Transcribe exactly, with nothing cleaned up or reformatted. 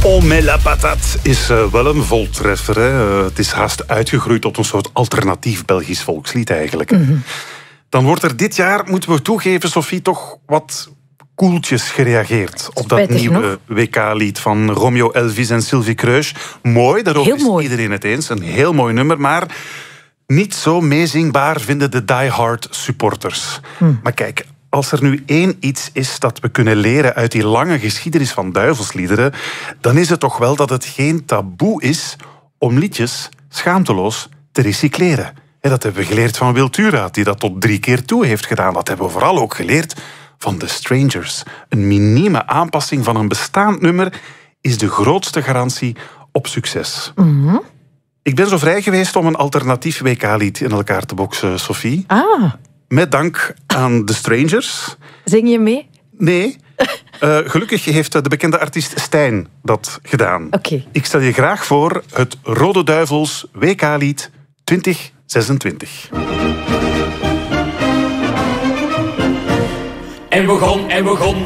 Oh, mais la patate is uh, wel een voltreffer. Hè. Uh, het is haast uitgegroeid tot een soort alternatief Belgisch volkslied eigenlijk. Mm-hmm. Dan wordt er dit jaar, moeten we toegeven, Sophie, toch wat koeltjes gereageerd op dat nieuwe W K-lied van Romeo Elvis en Sylvie Kreusch. Mooi, daarover heel is mooi. Iedereen het eens. Een heel mooi nummer, maar niet zo meezingbaar vinden de die-hard supporters. Hmm. Maar kijk, als er nu één iets is dat we kunnen leren uit die lange geschiedenis van duivelsliederen, dan is het toch wel dat het geen taboe is om liedjes schaamteloos te recycleren. En dat hebben we geleerd van Wiltura, die dat tot drie keer toe heeft gedaan. Dat hebben we vooral ook geleerd van The Strangers. Een minieme aanpassing van een bestaand nummer is de grootste garantie op succes. Mm-hmm. Ik ben zo vrij geweest om een alternatief W K-lied in elkaar te boksen, Sophie. Ah. Met dank aan The Strangers. Zing je mee? Nee. Uh, gelukkig heeft de bekende artiest Stijn dat gedaan. Okay. Ik stel je graag voor het Rode Duivels W K-lied twintig zesentwintig. En begon, en begon.